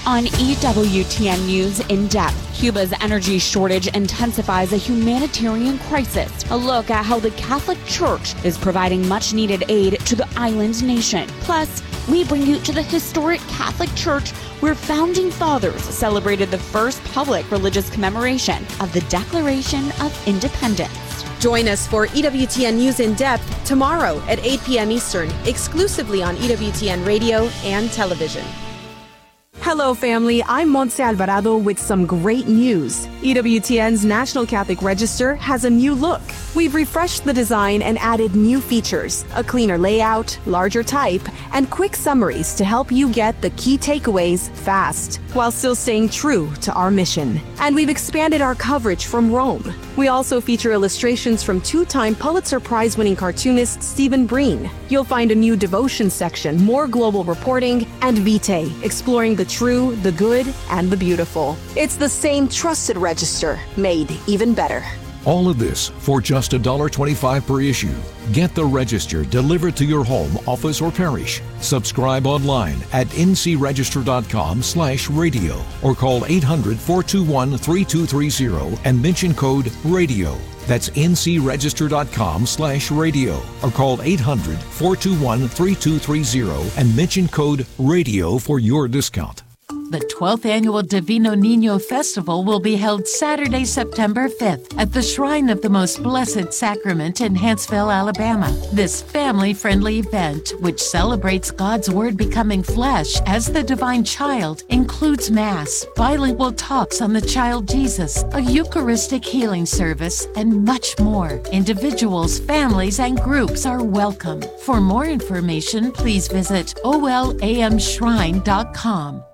On EWTN News In Depth, Cuba's energy shortage intensifies a humanitarian crisis. A look at how the Catholic Church is providing much needed aid to the island nation. Plus, we bring you to the historic Catholic Church where founding fathers celebrated the first public religious commemoration of the Declaration of Independence. Join us for EWTN News In Depth tomorrow at 8 p.m. Eastern, exclusively on EWTN Radio and Television. Hello, family. I'm Montse Alvarado with some great news. EWTN's National Catholic Register has a new look. We've refreshed the design and added new features, a cleaner layout, larger type, and quick summaries to help you get the key takeaways fast, while still staying true to our mission. And we've expanded our coverage from Rome. We also feature illustrations from two-time Pulitzer Prize-winning cartoonist Stephen Breen. You'll find a new devotion section, more global reporting, and Vitae, exploring the true, the good, and the beautiful. It's the same trusted register, made even better. All of this for just $1.25 per issue. Get the Register delivered to your home, office, or parish. Subscribe online at ncregister.com/radio or call 800-421-3230 and mention code RADIO. That's ncregister.com/radio or call 800-421-3230 and mention code RADIO for your discount. The 12th Annual Divino Niño Festival will be held Saturday, September 5th at the Shrine of the Most Blessed Sacrament in Huntsville, Alabama. This family-friendly event, which celebrates God's Word becoming flesh as the divine child, includes Mass, bilingual talks on the child Jesus, a Eucharistic healing service, and much more. Individuals, families, and groups are welcome. For more information, please visit olamshrine.com.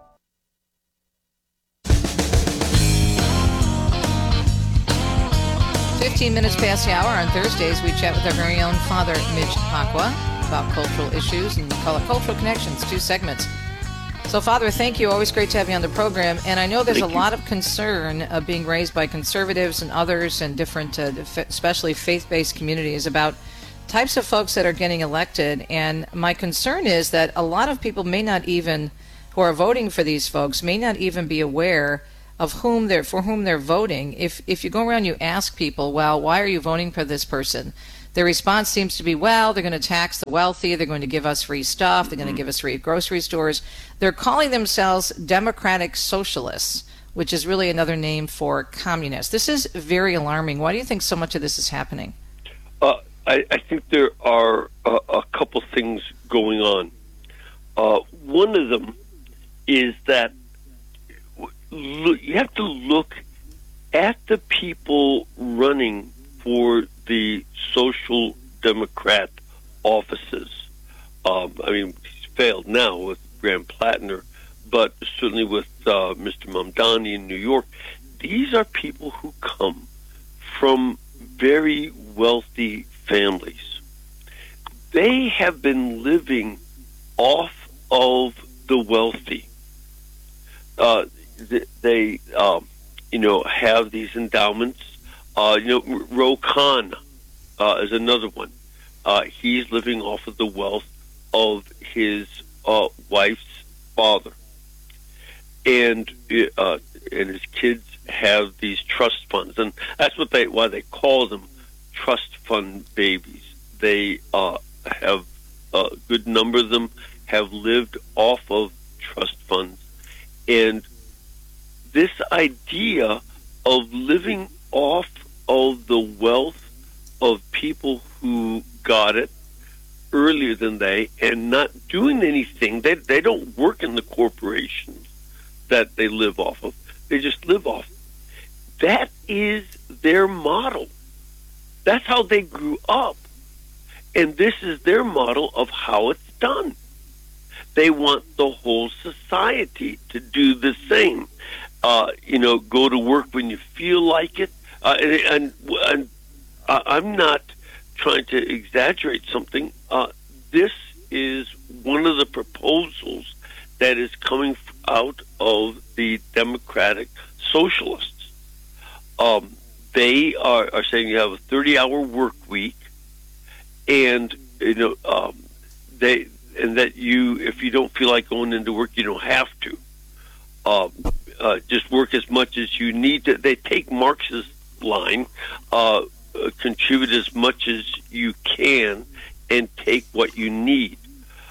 15 minutes past the hour. On Thursdays, we chat with our very own Father Mitch Pacwa about cultural issues, and we call it Cultural Connections, 2 segments. So, Father, thank you. Always great to have you on the program. And I know there's a lot of concern being raised by conservatives and others and different, especially faith-based communities, about types of folks that are getting elected. And my concern is that a lot of people may not even, who are voting for these folks, may not even be aware of for whom they're voting. If you go around, you ask people, well, why are you voting for this person? Their response seems to be, well, they're going to tax the wealthy, they're going to give us free stuff, they're going to give us free grocery stores. They're calling themselves democratic socialists, which is really another name for communists. This is very alarming. Why do you think so much of this is happening? I think there are a couple things going on. One of them is that you have to look at the people running for the Social Democrat offices. I mean, he's failed now with Graham Plattner, but certainly with Mr. Mamdani in New York. These are people who come from very wealthy families. They have been living off of the wealthy. They have these endowments. Ro Khan is another one. He's living off of the wealth of his wife's father, and his kids have these trust funds, and that's why they call them trust fund babies. They have a good number of them have lived off of trust funds, and this idea of living off of the wealth of people who got it earlier than they and not doing anything. They don't work in the corporations that they live off of. They just live off. That is their model. That's how they grew up. And this is their model of how it's done. They want the whole society to do the same. Go to work when you feel like it. And I'm not trying to exaggerate something. This is one of the proposals that is coming out of the Democratic Socialists. They are saying you have a 30-hour work week, and that if you don't feel like going into work, you don't have to. just work as much as you need to. They take Marx's line, contribute as much as you can and take what you need.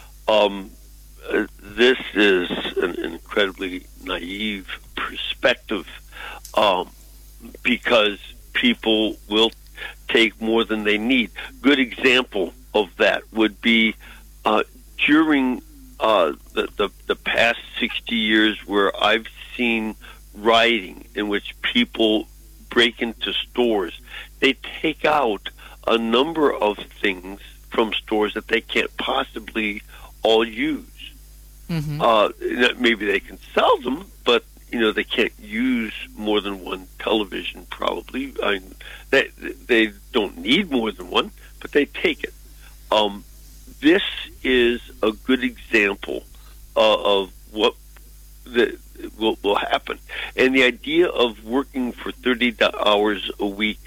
This is an incredibly naive perspective, because people will take more than they need. Good example of that would be during the past 60 years, where I've seen rioting in which people break into stores. They take out a number of things from stores that they can't possibly all use. Maybe they can sell them, but they can't use more than one television. Probably, they don't need more than one, but they take it. This is a good example of what will happen, and the idea of working for 30 hours a week.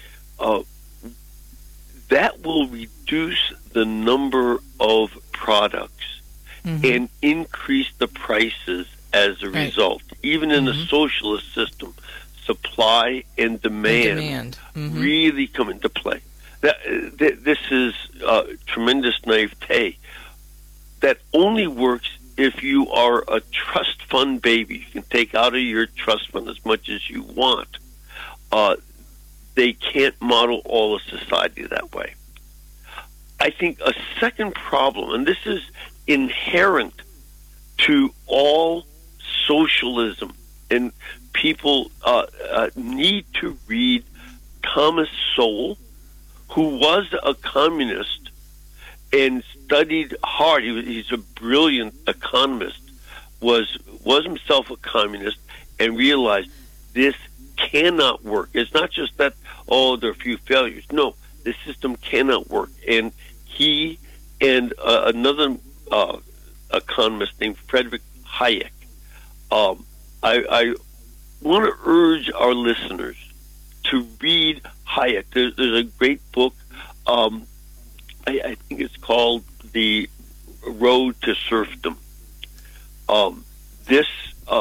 That will reduce the number of products and increase the prices as a result. Even in a socialist system, supply and demand really come into play. This is tremendous naivete that only works if you are a trust fund baby. You can take out of your trust fund as much as you want. They can't model all of society that way. I think a second problem, and this is inherent to all socialism, and people need to read Thomas Sowell, who was a communist and studied hard. He's a brilliant economist, was himself a communist, and realized this cannot work. It's not just that, there are a few failures. No, this system cannot work. And he and another economist named Friedrich Hayek, I want to urge our listeners to read Hayek. There's a great book. I think it's called The Road to Serfdom. This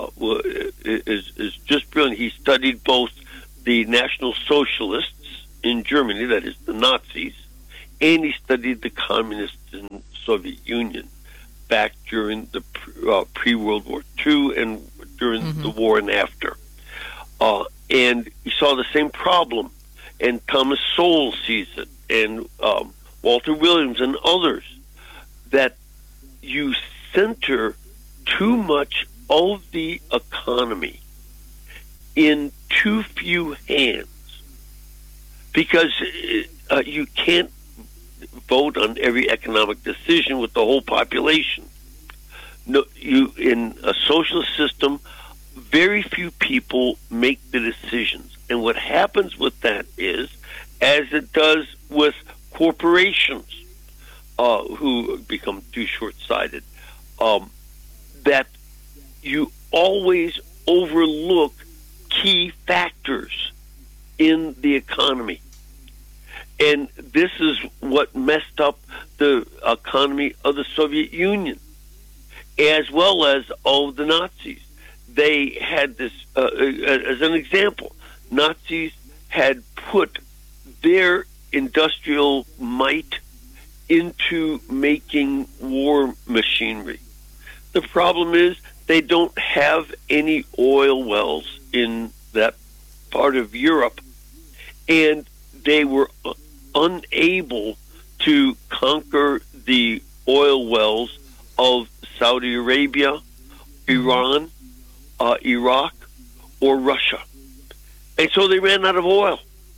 is just brilliant. He studied both the National Socialists in Germany, that is the Nazis, and he studied the communists in the Soviet Union back during the pre-World War II and during the war and after. And he saw the same problem, and Thomas Sowell sees it, and Walter Williams and others, that you center too much of the economy in too few hands, because you can't vote on every economic decision with the whole population. No, in a socialist system, very few people make the decisions. And what happens with that is, as it does with corporations who become too short-sighted, that you always overlook key factors in the economy. And this is what messed up the economy of the Soviet Union, as well as of the Nazis. They had this, as an example, Nazis had put their industrial might into making war machinery. The problem is they don't have any oil wells in that part of Europe, and they were unable to conquer the oil wells of Saudi Arabia, Iran, Iraq, or Russia. And so they ran out of oil.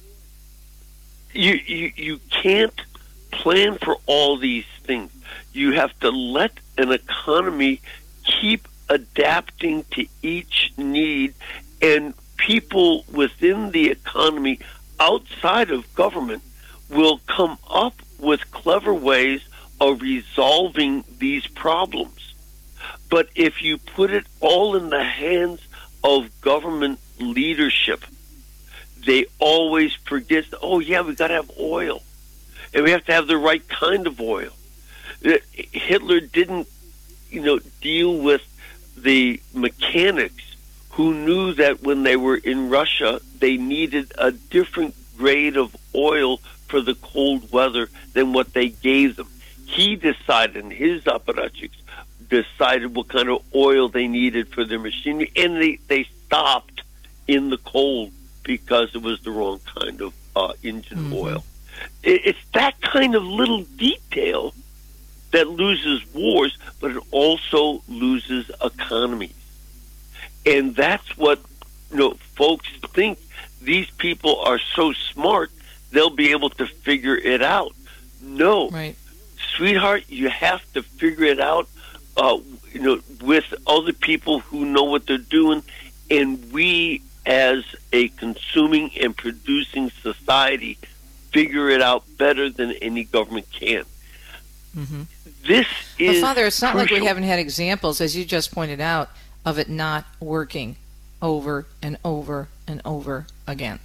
You can't plan for all these things. You have to let an economy keep adapting to each need, and people within the economy outside of government will come up with clever ways of resolving these problems. But if you put it all in the hands of government leadership, they always forget, we got to have oil. And we have to have the right kind of oil. Hitler didn't, deal with the mechanics that when they were in Russia, they needed a different grade of oil for the cold weather than what they gave them. He decided, and his apparatchiks decided what kind of oil they needed for their machinery, and they stopped in the cold because it was the wrong kind of engine oil. It's that kind of little detail that loses wars, but it also loses economies. And that's what folks think. These people are so smart, they'll be able to figure it out. No. Right. Sweetheart, you have to figure it out with other people who know what they're doing, and we as a consuming and producing society figure it out better than any government can. This is Father, it's not crucial. like we haven't had examples, as you just pointed out, of it not working over and over and over again.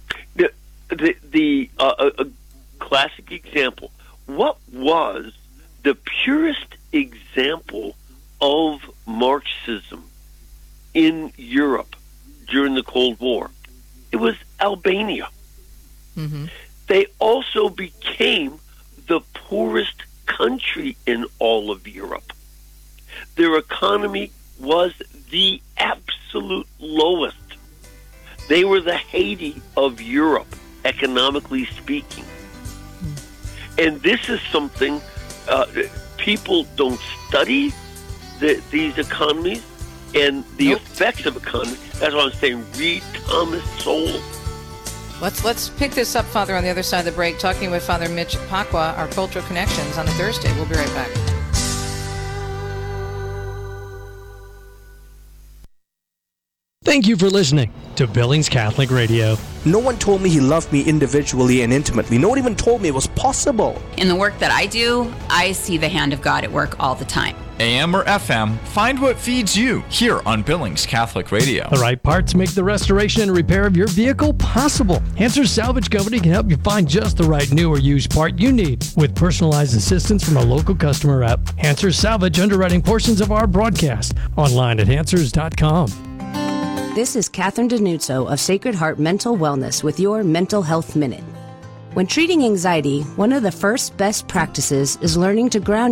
A classic example. What was the purest example of Marxism in Europe during the Cold War? It was Albania. They also became the poorest country in all of Europe. Their economy was the absolute lowest. They were the Haiti of Europe, economically speaking. And this is something people don't study these economies and the effects of economy. That's why I'm saying read Thomas Sowell. Let's pick this up, Father, on the other side of the break, talking with Father Mitch Pacwa, our Cultural Connections, on a Thursday. We'll be right back. Thank you for listening to Billings Catholic Radio. No one told me he loved me individually and intimately. No one even told me it was possible. In the work that I do, I see the hand of God at work all the time. AM or FM, find what feeds you here on Billings Catholic Radio. The right parts make the restoration and repair of your vehicle possible. Answer Salvage Company can help you find just the right new or used part you need with personalized assistance from a local customer rep. Answer Salvage underwriting portions of our broadcast online at Answers.com. This is Catherine Denuzzo of Sacred Heart Mental Wellness with your Mental Health Minute. When treating anxiety, one of the first best practices is learning to ground